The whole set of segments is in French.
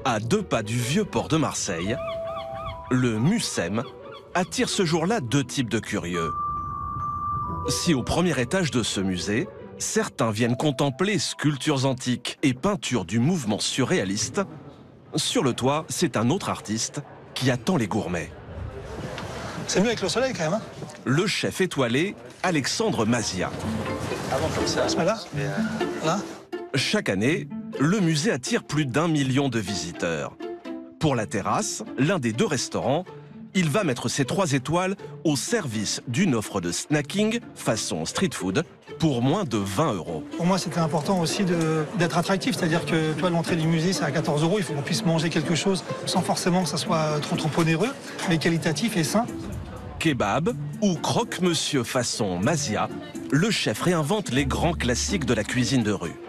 À 2 pas du vieux port de Marseille, le MUSEM attire ce jour-là 2 types de curieux. Si au premier étage de ce musée, certains viennent contempler sculptures antiques et peintures du mouvement surréaliste, sur le toit, c'est un autre artiste qui attend les gourmets. C'est mieux avec le soleil quand même, hein? Le chef étoilé, Alexandre Mazia. Avant comme ça. Là, là. Chaque année, le musée attire plus d'1 million de visiteurs. Pour la terrasse, l'un des 2 restaurants, il va mettre ses 3 étoiles au service d'une offre de snacking façon street food pour moins de 20 €. Pour moi, c'était important aussi d'être attractif, c'est-à-dire que toi, l'entrée du musée, c'est à 14 €. Il faut qu'on puisse manger quelque chose sans forcément que ça soit trop onéreux, mais qualitatif et sain. Kebab ou croque-monsieur façon Mazia, le chef réinvente les grands classiques de la cuisine de rue.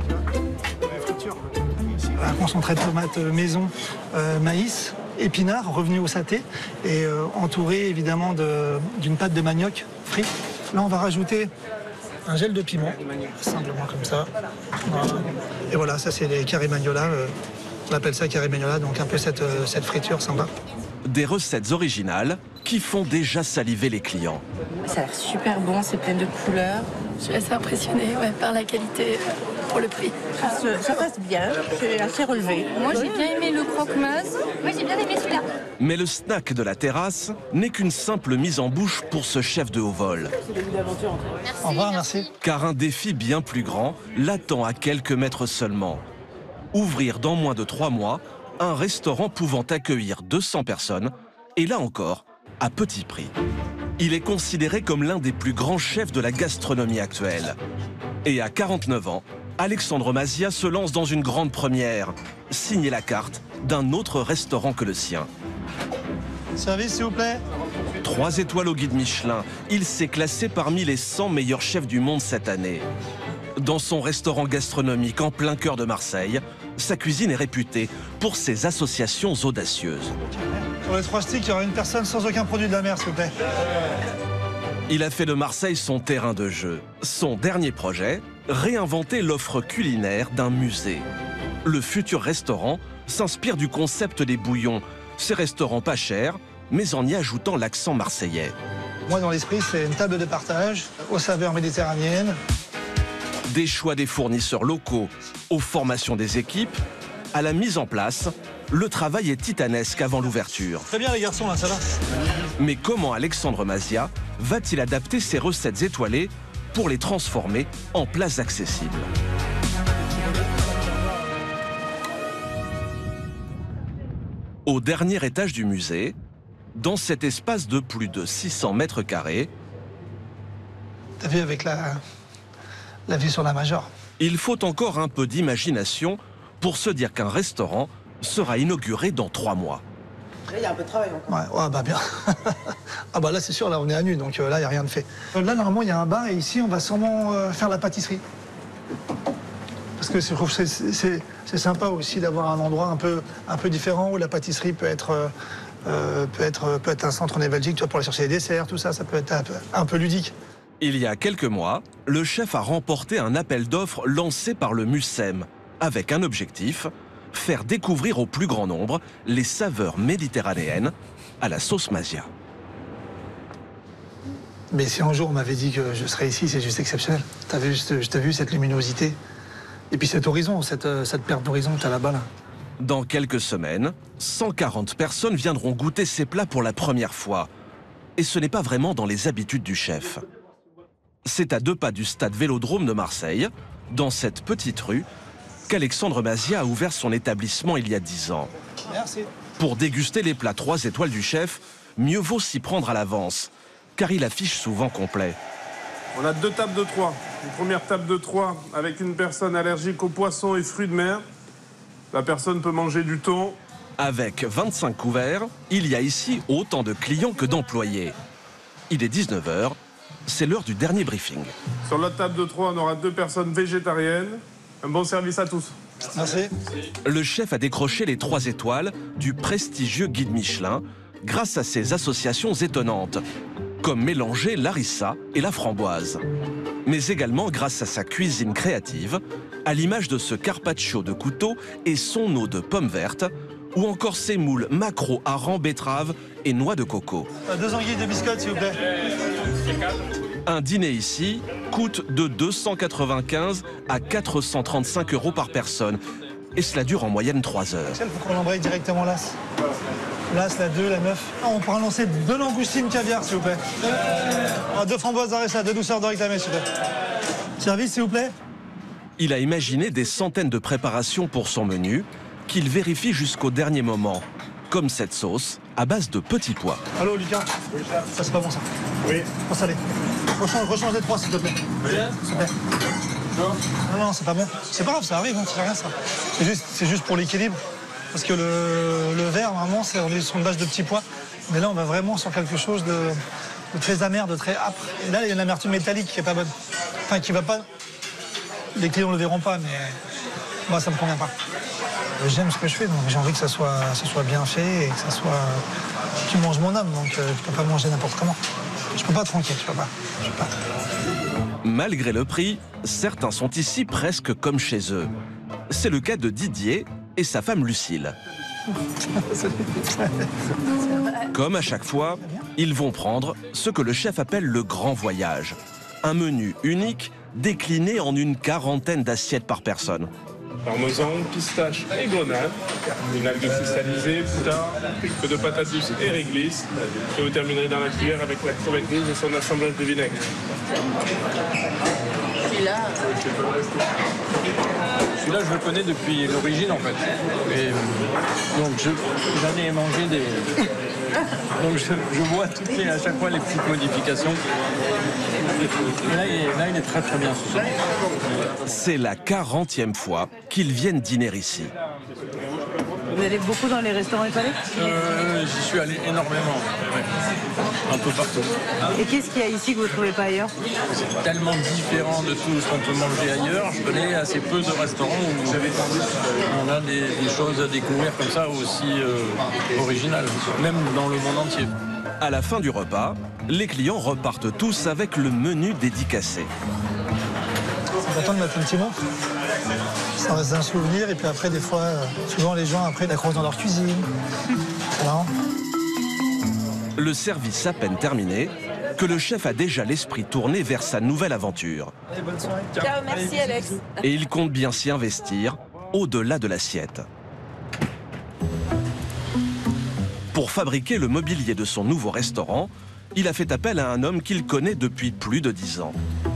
Un concentré de tomates maison, maïs, épinards revenus au saté et entouré évidemment d'une pâte de manioc frit. Là, on va rajouter un gel de piment, simplement comme ça. Voilà. Et voilà, ça c'est les carré magnola. On appelle ça carré magnola, donc un peu cette friture sympa. Des recettes originales qui font déjà saliver les clients. Ça a l'air super bon, c'est plein de couleurs. Je suis assez impressionnée par la qualité pour le prix. Ça passe bien, c'est assez relevé. Moi, j'ai bien aimé le croque-maz. Moi, j'ai bien aimé celui-là. Mais le snack de la terrasse n'est qu'une simple mise en bouche pour ce chef de haut vol. Au revoir, merci. Car un défi bien plus grand l'attend à quelques mètres seulement. Ouvrir dans moins de 3 mois un restaurant pouvant accueillir 200 personnes, et là encore, à petit prix. Il est considéré comme l'un des plus grands chefs de la gastronomie actuelle. Et à 49 ans, Alexandre Mazia se lance dans une grande première, signer la carte d'un autre restaurant que le sien. Service, s'il vous plaît. 3 étoiles au guide Michelin, il s'est classé parmi les 100 meilleurs chefs du monde cette année. Dans son restaurant gastronomique en plein cœur de Marseille, sa cuisine est réputée pour ses associations audacieuses. Sur les 3 sticks, il y aura une personne sans aucun produit de la mer, s'il vous plaît. Il a fait de Marseille son terrain de jeu. Son dernier projet, réinventer l'offre culinaire d'un musée. Le futur restaurant s'inspire du concept des bouillons, ces restaurants pas chers, mais en y ajoutant l'accent marseillais. Moi, dans l'esprit, c'est une table de partage aux saveurs méditerranéennes. Des choix des fournisseurs locaux, aux formations des équipes, à la mise en place, le travail est titanesque avant l'ouverture. Très bien les garçons, là, ça va. Mais comment Alexandre Mazia va-t-il adapter ses recettes étoilées pour les transformer en plats accessibles? Au dernier étage du musée, dans cet espace de plus de 600 mètres carrés, T'as vu avec la vue sur la Major. Il faut encore un peu d'imagination pour se dire qu'un restaurant sera inauguré dans 3 mois. Là, il y a un peu de travail encore. Ouais, bah bien. Ah bah là, c'est sûr, là, on est à nu, donc là, il n'y a rien de fait. Là, normalement, il y a un bar, et ici, on va sûrement faire la pâtisserie. Parce que je trouve que c'est sympa aussi d'avoir un endroit un peu différent où la pâtisserie peut être un centre névralgique, tu vois, pour aller chercher les desserts, tout ça, ça peut être un peu ludique. Il y a quelques mois, le chef a remporté un appel d'offres lancé par le MUSEM, avec un objectif, faire découvrir au plus grand nombre les saveurs méditerranéennes à la sauce Mazia. Mais si un jour on m'avait dit que je serais ici, c'est juste exceptionnel. T'as vu cette luminosité, et puis cet horizon, cette perte d'horizon que t'as là-bas, là. Dans quelques semaines, 140 personnes viendront goûter ces plats pour la première fois. Et ce n'est pas vraiment dans les habitudes du chef. C'est à 2 pas du stade Vélodrome de Marseille, dans cette petite rue, qu'Alexandre Mazia a ouvert son établissement il y a 10 ans. Merci. Pour déguster les plats 3 étoiles du chef, mieux vaut s'y prendre à l'avance, car il affiche souvent complet. On a 2 tables de 3. Une première table de 3 avec une personne allergique aux poissons et fruits de mer. La personne peut manger du thon. Avec 25 couverts, il y a ici autant de clients que d'employés. Il est 19 h, c'est l'heure du dernier briefing. Sur l'autre table de 3, on aura 2 personnes végétariennes. Un bon service à tous. Merci. Le chef a décroché les 3 étoiles du prestigieux guide Michelin grâce à ses associations étonnantes, comme mélanger l'harissa et la framboise. Mais également grâce à sa cuisine créative à l'image de ce carpaccio de couteau et son eau de pommes vertes, ou encore ces moules maquereaux, harengs, betteraves et noix de coco. 2 anguilles de biscottes, s'il vous plaît. Un dîner ici coûte de 295 à 435 € par personne. Et cela dure en moyenne 3 heures. Il faut qu'on embraye directement l'as. L'as, la 2, la 9. On pourra lancer 2 langoustines caviar, s'il vous plaît. 2 framboises d'arrêt, 2 douceurs de réclamé, s'il vous plaît. Service, s'il vous plaît. Il a imaginé des centaines de préparations pour son menu qu'il vérifie jusqu'au dernier moment, comme cette sauce à base de petits pois. Allô, Lucas. Ça, c'est pas bon, ça. Oui. Trop salé. Rechange les 3, s'il te plaît. S'il te plaît. Non, c'est pas bon. C'est pas grave, ça arrive, c'est rien, ça. C'est juste pour l'équilibre. Parce que le vert, normalement, on est sur une base de petits pois. Mais là, on va vraiment sur quelque chose de très amer, de très âpre. Et là, il y a une amertume métallique qui est pas bonne. Enfin, qui va pas... Les clients ne le verront pas, mais moi, ça me convient pas. J'aime ce que je fais, donc j'ai envie que ça soit bien fait et que ça soit... Tu manges mon âme, donc je peux pas manger n'importe comment. Je peux pas tronquer, je peux pas. Malgré le prix, certains sont ici presque comme chez eux. C'est le cas de Didier et sa femme Lucille. Comme à chaque fois, ils vont prendre ce que le chef appelle le grand voyage. Un menu unique décliné en une 40aine d'assiettes par personne. Parmesan, pistache et grenade, une algue cristallisée, poutard, peu de patates douces et réglisse. Et vous terminerez dans la cuillère avec la crevette rouge et son assemblage de vinaigre. Celui-là, je le connais depuis l'origine, en fait. Et donc, j'en ai mangé des... Donc, je vois à chaque fois les petites modifications. Et là, il est très, très bien, ce soir. C'est la 40e fois qu'ils viennent dîner ici. Vous allez beaucoup dans les restaurants étoilés? J'y suis allé énormément, ouais. Un peu partout. Et qu'est-ce qu'il y a ici que vous ne trouvez pas ailleurs? C'est tellement différent de tout ce qu'on peut manger ailleurs. Je connais assez peu de restaurants où on a des choses à découvrir comme ça aussi originales, même dans le monde entier. À la fin du repas, les clients repartent tous avec le menu dédicacé. C'est important de mettre un petit mot. Ça reste un souvenir et puis après des fois, souvent les gens après l'accrochent dans leur cuisine. Voilà. Le service à peine terminé, que le chef a déjà l'esprit tourné vers sa nouvelle aventure. Allez, bonne soirée. Ciao, merci Alex. Et il compte bien s'y investir au-delà de l'assiette. Pour fabriquer le mobilier de son nouveau restaurant, il a fait appel à un homme qu'il connaît depuis plus de 10 ans.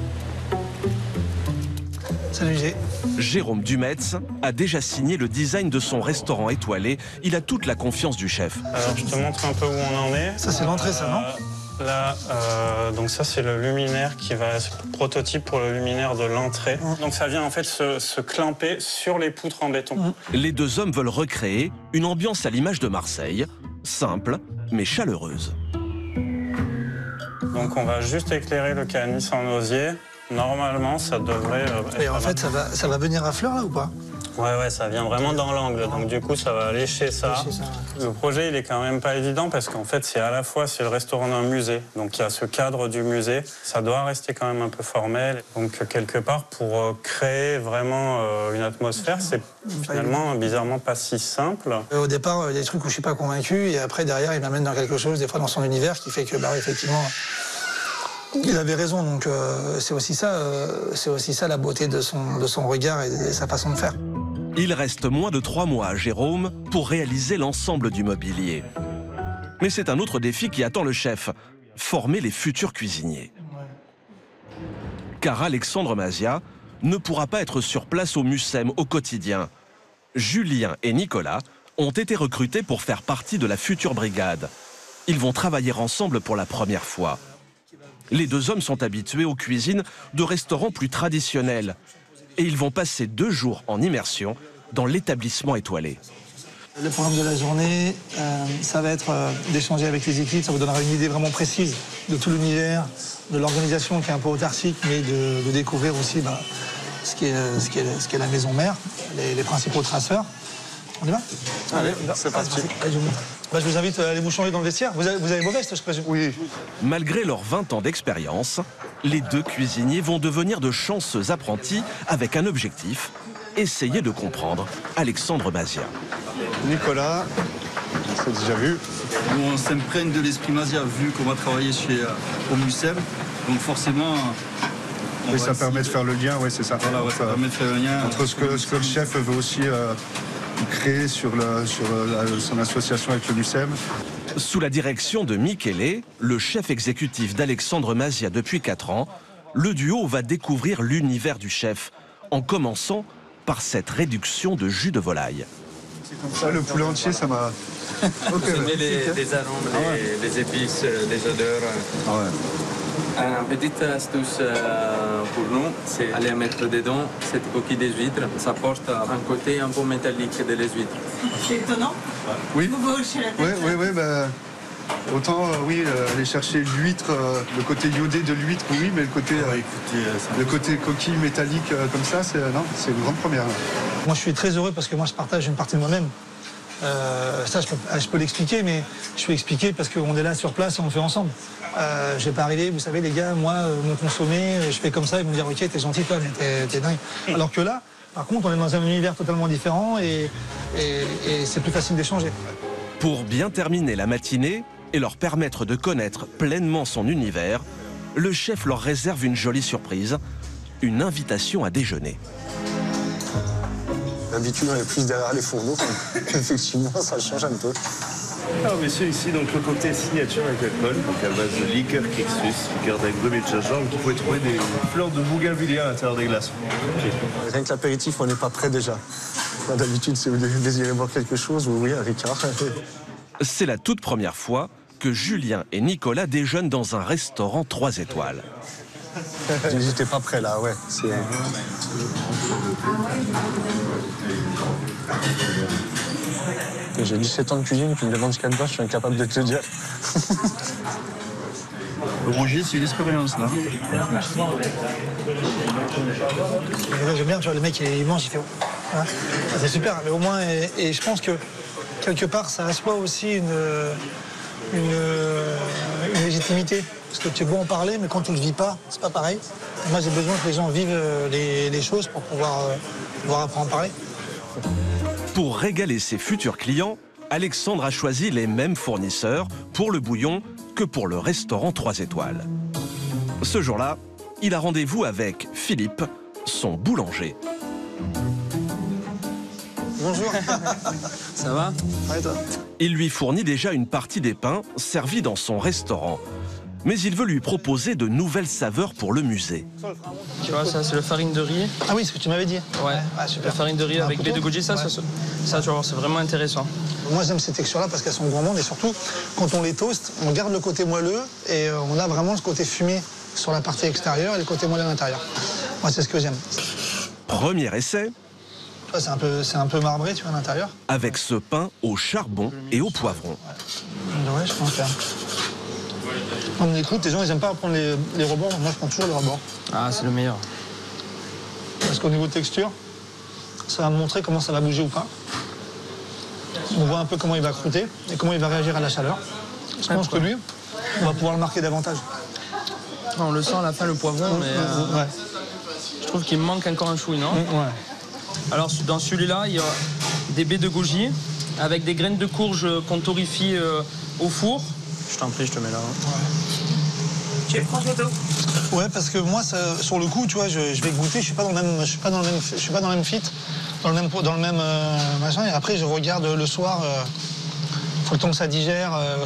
Salut G. Jérôme Dumetz a déjà signé le design de son restaurant étoilé. Il a toute la confiance du chef. Alors, je te montre un peu où on en est. Ça, c'est l'entrée, ça, non? Là, donc ça, c'est le luminaire qui va être prototype pour le luminaire de l'entrée. Donc, ça vient en fait se clamper sur les poutres en béton. Les deux hommes veulent recréer une ambiance à l'image de Marseille, simple mais chaleureuse. Donc, on va juste éclairer le canis en osier. Normalement, ça devrait... Et en fait, ça va venir à fleur, là, ou pas? Ouais, ça vient vraiment dans l'angle. Donc, du coup, ça va lécher ça. Le projet, il est quand même pas évident parce qu'en fait, c'est à la fois le restaurant d'un musée. Donc, il y a ce cadre du musée. Ça doit rester quand même un peu formel. Donc, quelque part, pour créer vraiment une atmosphère, c'est finalement, bizarrement, pas si simple. Au départ, il y a des trucs où je suis pas convaincu. Et après, derrière, il m'amène dans quelque chose, des fois dans son univers, qui fait que, effectivement... Il avait raison, donc c'est aussi ça la beauté de son regard et de sa façon de faire. Il reste moins de 3 mois à Jérôme pour réaliser l'ensemble du mobilier. Mais c'est un autre défi qui attend le chef, former les futurs cuisiniers. Car Alexandre Mazia ne pourra pas être sur place au Mucem au quotidien. Julien et Nicolas ont été recrutés pour faire partie de la future brigade. Ils vont travailler ensemble pour la première fois. Les deux hommes sont habitués aux cuisines de restaurants plus traditionnels et ils vont passer 2 jours en immersion dans l'établissement étoilé. Le programme de la journée, ça va être d'échanger avec les équipes, ça vous donnera une idée vraiment précise de tout l'univers, de l'organisation qui est un peu autarcique, mais de découvrir aussi ce qu'est la maison mère, les principaux traceurs. On y va? Allez, c'est parti. Allez, je vous invite à aller vous changer dans le vestiaire. Vous avez vos vestes, je présume? Oui. Malgré leurs 20 ans d'expérience, les deux cuisiniers vont devenir de chanceux apprentis avec un objectif, essayer de comprendre Alexandre Mazia. Nicolas, on s'est déjà vu. On s'imprègne de l'esprit Mazia vu qu'on va travailler au MUSEM. Donc forcément... Oui, ça permet de faire le lien, oui, c'est ça. Voilà, ouais, ça permet de faire le lien. Entre ce que le chef veut aussi créer sur son association avec le MUSEM. Sous la direction de Michele, le chef exécutif d'Alexandre Mazia depuis 4 ans, le duo va découvrir l'univers du chef, en commençant par cette réduction de jus de volaille. C'est comme ça, le poulet entier, ça m'a... Vous aimez les arômes, les épices, les odeurs. Ah ouais. Une petite astuce pour nous, c'est aller mettre dedans cette coquille des huîtres. Ça porte un côté un peu métallique des huîtres. C'est étonnant. Oui. Vous vous hochez la tête. Oui, bah, autant aller chercher l'huître, le côté iodé de l'huître, oui, mais le côté coquille métallique comme ça, c'est une grande première. Là. Moi, je suis très heureux parce que moi, je partage une partie de moi-même. Ça, je peux l'expliquer, mais je peux expliquer parce qu'on est là sur place et on le fait ensemble. Je vais pas arriver, vous savez, les gars, moi, mon consommé, je fais comme ça, ils vont me dire, ok, t'es gentil, toi, mais t'es dingue. Alors que là, par contre, on est dans un univers totalement différent et c'est plus facile d'échanger. Pour bien terminer la matinée et leur permettre de connaître pleinement son univers, le chef leur réserve une jolie surprise, une invitation à déjeuner. D'habitude, on est plus derrière les fourneaux. Effectivement, ça change un peu. Alors, messieurs, ici, donc, le côté signature avec alcool, donc à base de liqueur Kixus, liqueur d'agrumes et de gingembre. Vous pouvez trouver des fleurs de bougainvilliers à l'intérieur des glaçons. Rien que l'apéritif, on n'est pas prêt déjà. D'habitude, si vous désirez boire quelque chose, oui, un Ricard. C'est la toute première fois que Julien et Nicolas déjeunent dans un restaurant 3 étoiles. J'étais pas prêt là, ouais. J'ai 17 ans de cuisine, tu me demandes ce qu'il y a dedans, je suis incapable de te dire. Roger, c'est une expérience là. J'aime bien, tu vois, le mec, il mange, il fait... Hein, c'est super, mais au moins, et je pense que quelque part, ça assoit aussi une légitimité. Parce que tu es beau en parler, mais quand tu ne le vis pas, c'est pas pareil. Et moi, j'ai besoin que les gens vivent les choses pour pouvoir après en parler. Pour régaler ses futurs clients, Alexandre a choisi les mêmes fournisseurs pour le bouillon que pour le restaurant 3 étoiles. Ce jour-là, il a rendez-vous avec Philippe, son boulanger. Bonjour. Ça va? Ouais, toi. Il lui fournit déjà une partie des pains servis dans son restaurant. Mais il veut lui proposer de nouvelles saveurs pour le musée. Tu vois, ça, c'est le farine de riz. Ah oui, ce que tu m'avais dit. Ouais, super. La farine de riz avec baie de goji, ça, tu vas voir, c'est vraiment intéressant. Moi, j'aime ces textures-là parce qu'elles sont gourmandes et surtout, quand on les toast, on garde le côté moelleux et on a vraiment le côté fumé sur la partie extérieure et le côté moelleux à l'intérieur. Moi, c'est ce que j'aime. Premier essai. C'est un peu marbré, tu vois, à l'intérieur. Avec ce pain au charbon et au poivron. Ouais, je pense faire. On écoute, les gens, ils n'aiment pas prendre les rebords. Moi, je prends toujours les rebords. Ah, c'est le meilleur. Parce qu'au niveau de texture, ça va me montrer comment ça va bouger ou pas. On voit un peu comment il va croûter et comment il va réagir à la chaleur. Je pense que lui, on va pouvoir le marquer davantage. On le sent à la fin, le poivron, mais ouais. Je trouve qu'il me manque encore un chouï, non? Ouais. Alors, dans celui-là, il y a des baies de goji avec des graines de courge qu'on torréfie au four. Je t'en prie, je te mets là. Tu prends photo? Ouais, parce que moi, ça, sur le coup, tu vois, je vais goûter. Je suis pas dans le même fit, dans le même machin. Et après, je regarde le soir. Faut le temps que ça digère.